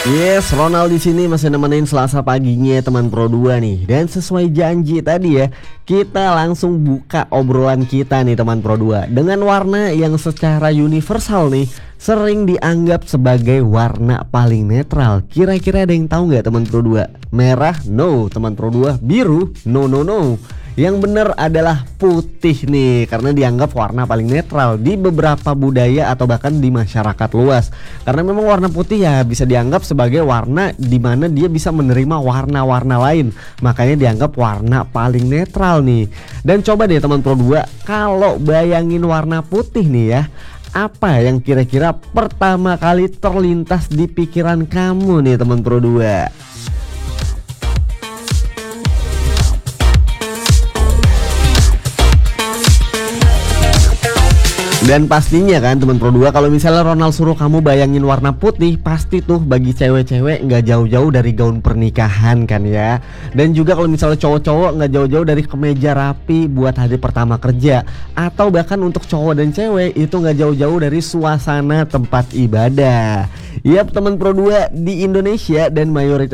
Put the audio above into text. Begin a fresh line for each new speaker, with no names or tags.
Yes, Ronald di sini masih nemenin Selasa paginya teman Pro 2 nih. Dan sesuai janji tadi ya, kita langsung buka obrolan kita nih teman Pro 2 dengan warna yang secara universal nih sering dianggap sebagai warna paling netral. Kira-kira ada yang tahu nggak teman Pro 2? Merah? No. Teman Pro 2. Biru? No no no. Yang benar adalah putih nih, karena dianggap warna paling netral di beberapa budaya atau bahkan di masyarakat luas. Karena memang warna putih ya bisa dianggap sebagai warna di mana dia bisa menerima warna-warna lain. Makanya dianggap warna paling netral nih. Dan coba deh teman Pro 2, kalau bayangin warna putih nih ya, apa yang kira-kira pertama kali terlintas di pikiran kamu nih teman Pro 2? Dan pastinya kan teman Pro 2, kalau misalnya Ronald suruh kamu bayangin warna putih, pasti tuh bagi cewek-cewek nggak jauh-jauh dari gaun pernikahan kan ya. Dan juga kalau misalnya cowok-cowok nggak jauh-jauh dari kemeja rapi buat hari pertama kerja. Atau bahkan untuk cowok dan cewek itu nggak jauh-jauh dari suasana tempat ibadah. Yap teman Pro 2, di Indonesia dan mayoritas